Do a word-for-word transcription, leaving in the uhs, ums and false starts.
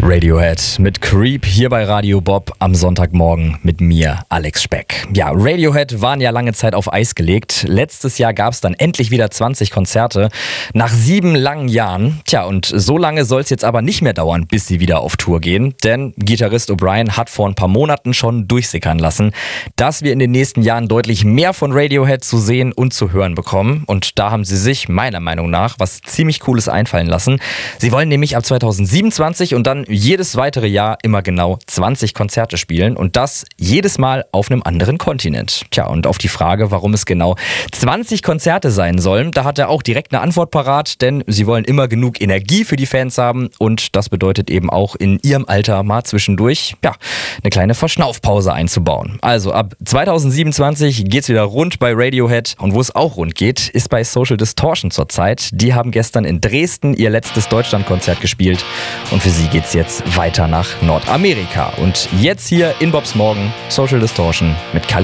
Radiohead mit Creep hier bei Radio Bob am Sonntagmorgen mit mir, Alex Speck. Ja, Radiohead waren ja lange Zeit auf Eis gelegt. Letztes Jahr gab es dann endlich wieder zwanzig Konzerte nach sieben langen Jahren. Tja, und so lange soll es jetzt aber nicht mehr dauern, bis sie wieder auf Tour gehen. Denn Gitarrist O'Brien hat vor ein paar Monaten schon durchsickern lassen, dass wir in den nächsten Jahren deutlich mehr von Radiohead zu sehen und zu hören bekommen. Und da haben sie sich meiner Meinung nach was ziemlich Cooles einfallen lassen. Sie wollen nämlich ab zweitausendsiebenundzwanzig und dann jedes weitere Jahr immer genau zwanzig Konzerte spielen und das jedes Mal auf einem anderen Kontinent. Tja, und auf die Frage, warum es genau zwanzig Konzerte sein sollen, da hat er auch direkt eine Antwort parat, denn sie wollen immer genug Energie für die Fans haben und das bedeutet eben auch in ihrem Alter mal zwischendurch, ja, eine kleine Verschnaufpause einzubauen. Also ab zweitausendsiebenundzwanzig geht's wieder rund bei Radiohead und wo es auch rund geht, ist bei Social Distortion zurzeit. Die haben gestern in Dresden ihr letztes Deutschlandkonzert gespielt und für sie geht's jetzt weiter nach Nordamerika. Und jetzt hier in Bobs Morgen Social Distortion mit Kali.